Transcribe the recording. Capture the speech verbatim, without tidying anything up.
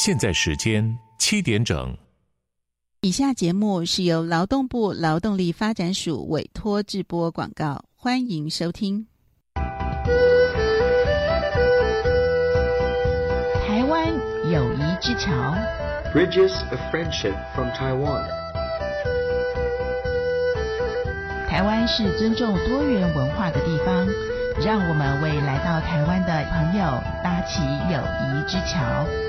现在时间七点整。 以下节目是由劳动部劳动力发展署委托制播广告，欢迎收听。 台湾友谊之桥 Bridges of Friendship from Taiwan。 台湾是尊重多元文化的地方，让我们为来到台湾的朋友搭起友谊之桥。